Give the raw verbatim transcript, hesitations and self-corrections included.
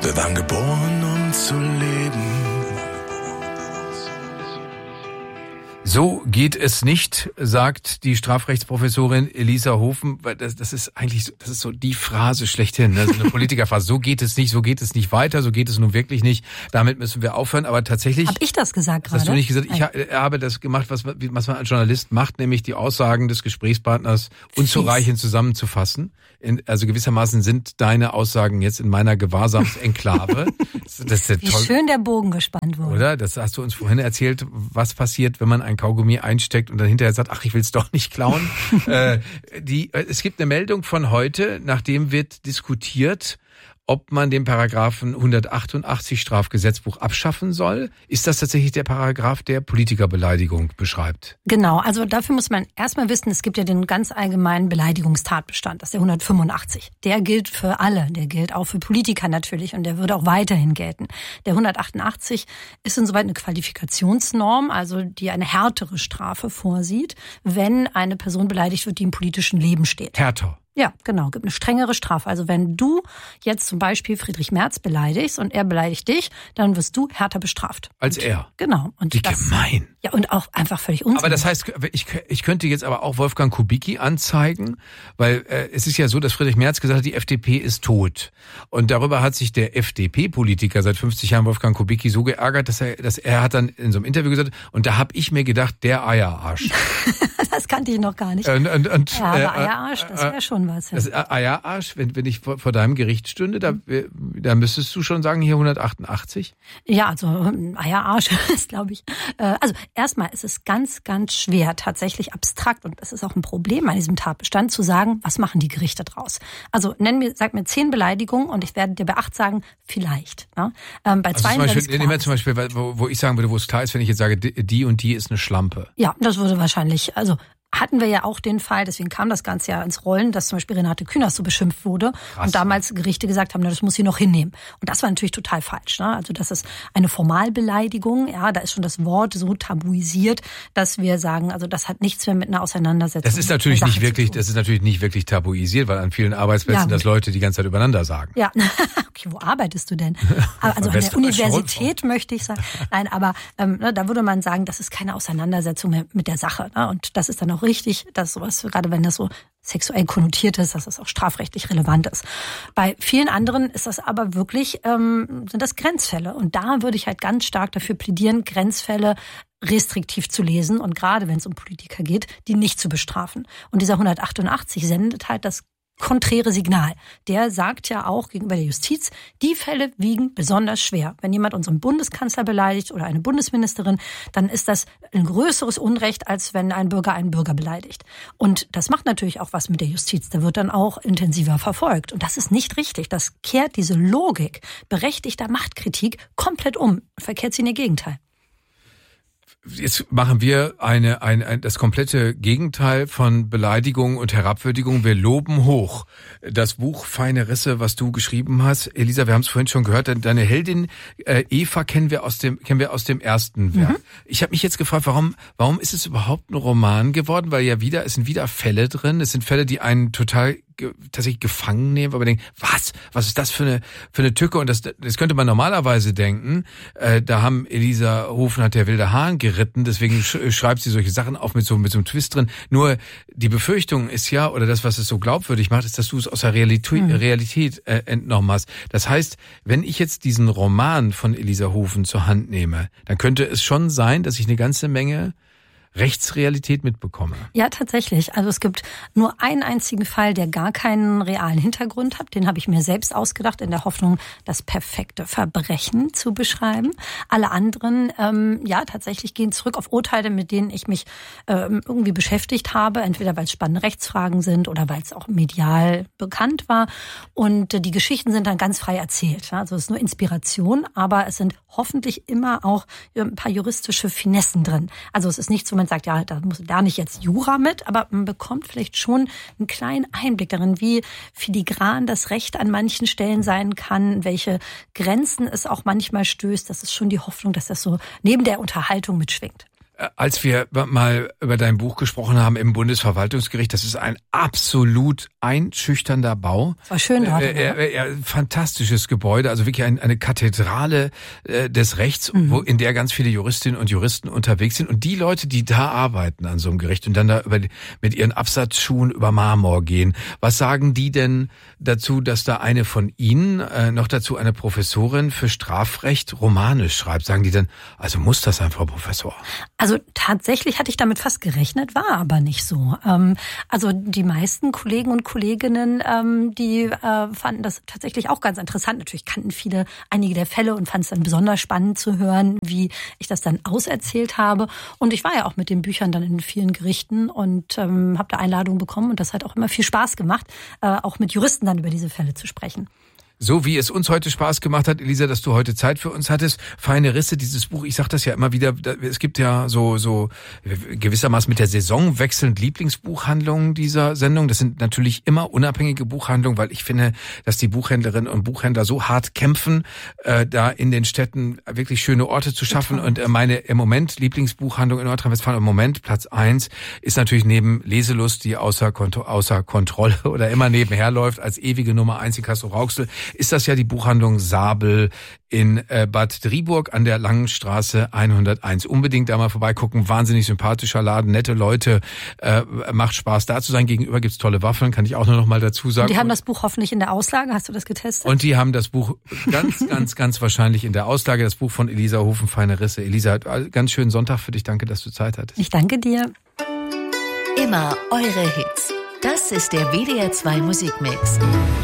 Wir waren geboren, um zu leben. So geht es nicht, sagt die Strafrechtsprofessorin Elisa Hofen. Das, das ist eigentlich so, das ist so die Phrase schlechthin, also eine Politikerphrase. So geht es nicht, so geht es nicht weiter, so geht es nun wirklich nicht. Damit müssen wir aufhören. Aber tatsächlich. Habe ich das gesagt gerade? Hast du nicht gesagt? Ich habe das gemacht, was, was man als Journalist macht, nämlich die Aussagen des Gesprächspartners unzureichend zusammenzufassen. In, also gewissermaßen sind deine Aussagen jetzt in meiner Gewahrsamsenklave. Das ist ja Wie toll. schön der Bogen gespannt wurde. Oder? Das hast du uns vorhin erzählt, was passiert, wenn man ein Kaugummi einsteckt und dann hinterher sagt, ach, ich will es doch nicht klauen. äh, die, es gibt eine Meldung von heute, nachdem wird diskutiert, ob man den Paragraphen hundertachtundachtzig Strafgesetzbuch abschaffen soll. Ist das tatsächlich der Paragraph, der Politikerbeleidigung beschreibt? Genau, also dafür muss man erstmal wissen, es gibt ja den ganz allgemeinen Beleidigungstatbestand, das ist der hundertfünfundachtzig. Der gilt für alle, der gilt auch für Politiker natürlich und der würde auch weiterhin gelten. Der hundertachtundachtzig ist insoweit eine Qualifikationsnorm, also die eine härtere Strafe vorsieht, wenn eine Person beleidigt wird, die im politischen Leben steht. Härter. Ja, genau, gibt eine strengere Strafe. Also wenn du jetzt zum Beispiel Friedrich Merz beleidigst und er beleidigt dich, dann wirst du härter bestraft. Als und, er? Genau. Und Wie das, gemein. Ja, und auch einfach völlig unsinnig. Aber das heißt, ich, ich könnte jetzt aber auch Wolfgang Kubicki anzeigen, weil äh, es ist ja so, dass Friedrich Merz gesagt hat, die F D P ist tot. Und darüber hat sich der F D P-Politiker seit fünfzig Jahren, Wolfgang Kubicki, so geärgert, dass er, dass er hat dann in so einem Interview gesagt, und da habe ich mir gedacht, der Eierarsch. Das kannte ich noch gar nicht. Und, und, und, ja, aber äh, Eierarsch, das wäre schon was. Ja. Das Eierarsch, wenn, wenn ich vor, vor deinem Gericht stünde, da, da müsstest du schon sagen, hier hundertachtundachtzig? Ja, also Eierarsch ist, glaube ich. Äh, also erstmal ist es ganz, ganz schwer, tatsächlich abstrakt, und das ist auch ein Problem an diesem Tatbestand, zu sagen, was machen die Gerichte draus? Also nenn mir, sag mir zehn Beleidigungen und ich werde dir bei acht sagen, vielleicht. Ne? Ähm, bei also zwei zum Beispiel, nehmen wir zum Beispiel, wo, wo ich sagen würde, wo es klar ist, wenn ich jetzt sage, die und die ist eine Schlampe. Ja, das würde wahrscheinlich, also hatten wir ja auch den Fall, deswegen kam das Ganze ja ins Rollen, dass zum Beispiel Renate Künast so beschimpft wurde. Krass. Und damals Gerichte gesagt haben, na, das muss sie noch hinnehmen. Und das war natürlich total falsch. Ne? Also das ist eine Formalbeleidigung. Ja, da ist schon das Wort so tabuisiert, dass wir sagen, also das hat nichts mehr mit einer Auseinandersetzung. Das ist natürlich nicht wirklich, das ist natürlich nicht wirklich tabuisiert, weil an vielen Arbeitsplätzen ja, das Leute die ganze Zeit übereinander sagen. Ja, okay, wo arbeitest du denn? Also an der Universität möchte ich sagen. Nein, aber ähm, ne, da würde man sagen, das ist keine Auseinandersetzung mehr mit der Sache. Ne? Und das ist dann auch richtig, dass sowas, gerade wenn das so sexuell konnotiert ist, dass das auch strafrechtlich relevant ist. Bei vielen anderen ist das aber wirklich, ähm, sind das Grenzfälle. Und da würde ich halt ganz stark dafür plädieren, Grenzfälle restriktiv zu lesen und gerade wenn es um Politiker geht, die nicht zu bestrafen. Und dieser hundertachtundachtzig sendet halt das konträre Signal. Der sagt ja auch gegenüber der Justiz, die Fälle wiegen besonders schwer. Wenn jemand unseren Bundeskanzler beleidigt oder eine Bundesministerin, dann ist das ein größeres Unrecht, als wenn ein Bürger einen Bürger beleidigt. Und das macht natürlich auch was mit der Justiz. Da wird dann auch intensiver verfolgt. Und das ist nicht richtig. Das kehrt diese Logik berechtigter Machtkritik komplett um und verkehrt sie in ihr Gegenteil. Jetzt machen wir eine, ein, ein, das komplette Gegenteil von Beleidigung und Herabwürdigung. Wir loben hoch. Das Buch Feine Risse, was du geschrieben hast. Elisa, wir haben es vorhin schon gehört. Deine Heldin äh, Eva kennen wir aus dem kennen wir aus dem ersten Werk. Mhm. Ich habe mich jetzt gefragt, warum warum ist es überhaupt ein Roman geworden? Weil ja wieder es sind wieder Fälle drin. Es sind Fälle, die einen total tatsächlich gefangen nehmen, weil man denkt, was, was ist das für eine für eine Tücke? Und das, das könnte man normalerweise denken. Äh, da haben Elisa Hofen hat der wilde Hahn geritten, deswegen sch- schreibt sie solche Sachen auf mit so mit so einem Twist drin. Nur die Befürchtung ist ja, oder das, was es so glaubwürdig macht, ist, dass du es aus der Realität, mhm. Realität äh, entnommen hast. Das heißt, wenn ich jetzt diesen Roman von Elisa Hofen zur Hand nehme, dann könnte es schon sein, dass ich eine ganze Menge Rechtsrealität mitbekomme. Ja, tatsächlich. Also es gibt nur einen einzigen Fall, der gar keinen realen Hintergrund hat. Den habe ich mir selbst ausgedacht, in der Hoffnung, das perfekte Verbrechen zu beschreiben. Alle anderen, ähm, ja, tatsächlich gehen zurück auf Urteile, mit denen ich mich ähm, irgendwie beschäftigt habe. Entweder weil es spannende Rechtsfragen sind oder weil es auch medial bekannt war. Und äh, die Geschichten sind dann ganz frei erzählt. Also es ist nur Inspiration, aber es sind hoffentlich immer auch ein paar juristische Finessen drin. Also es ist nicht so, man sagt, ja, da muss da nicht jetzt Jura mit, aber man bekommt vielleicht schon einen kleinen Einblick darin, wie filigran das Recht an manchen Stellen sein kann, welche Grenzen es auch manchmal stößt. Das ist schon die Hoffnung, dass das so neben der Unterhaltung mitschwingt. als wir mal über dein Buch gesprochen haben im Bundesverwaltungsgericht, das ist ein absolut einschüchternder Bau. Das war schön dort. Äh, äh, äh, fantastisches Gebäude, also wirklich ein, eine Kathedrale äh, des Rechts, mhm. wo in der ganz viele Juristinnen und Juristen unterwegs sind. Und die Leute, die da arbeiten an so einem Gericht und dann da über, mit ihren Absatzschuhen über Marmor gehen, was sagen die denn dazu, dass da eine von Ihnen, äh, noch dazu eine Professorin für Strafrecht, Romane schreibt? Sagen die dann, also muss das sein, Frau Professor? Also tatsächlich hatte ich damit fast gerechnet, war aber nicht so. Ähm, also die meisten Kollegen und Kolleginnen, ähm, die äh, fanden das tatsächlich auch ganz interessant. Natürlich kannten viele einige der Fälle und fanden es dann besonders spannend zu hören, wie ich das dann auserzählt habe. Und ich war ja auch mit den Büchern dann in vielen Gerichten und ähm, habe da Einladungen bekommen. Und das hat auch immer viel Spaß gemacht, äh, auch mit Juristen dann über diese Fälle zu sprechen. So wie es uns heute Spaß gemacht hat, Elisa, dass du heute Zeit für uns hattest. Feine Risse, dieses Buch, ich sag das ja immer wieder, es gibt ja so so gewissermaßen mit der Saison wechselnd Lieblingsbuchhandlungen dieser Sendung. Das sind natürlich immer unabhängige Buchhandlungen, weil ich finde, dass die Buchhändlerinnen und Buchhändler so hart kämpfen, äh, da in den Städten wirklich schöne Orte zu schaffen. Und äh, meine im Moment Lieblingsbuchhandlung in Nordrhein-Westfalen, im Moment Platz eins, ist natürlich neben Leselust, die außer, Kont- außer Kontrolle oder immer nebenher läuft, als ewige Nummer eins in Castrop-Rauxel, ist das ja die Buchhandlung Sabel in äh, Bad Driburg an der Langen Straße hunderteins. Unbedingt da mal vorbeigucken, wahnsinnig sympathischer Laden, nette Leute, äh, macht Spaß da zu sein. Gegenüber gibt's tolle Waffeln, kann ich auch nur noch mal dazu sagen. Und die haben das Buch hoffentlich in der Auslage, hast du das getestet? Und die haben das Buch ganz, ganz, ganz wahrscheinlich in der Auslage, das Buch von Elisa Hofen, Feine Risse. Elisa, ganz schönen Sonntag für dich, danke, dass du Zeit hattest. Ich danke dir. Immer eure Hits. Das ist der W D R zwei Musikmix.